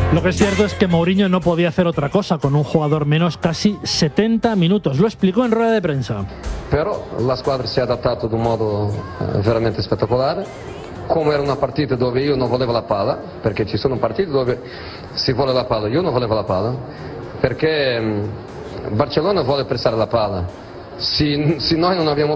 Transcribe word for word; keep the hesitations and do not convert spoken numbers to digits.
Lo que es cierto es que Mourinho no podía hacer otra cosa con un jugador menos casi setenta minutos. Lo explicó en rueda de prensa. Però la squadra si è adattata in un modo eh, veramente spettacolare. Come era una partita dove io non volevo la palla, perché ci sono partite dove si vuole la palla, io non volevo la palla, perché mh, Barcellona vuole pressare la palla. Se, se noi non abbiamo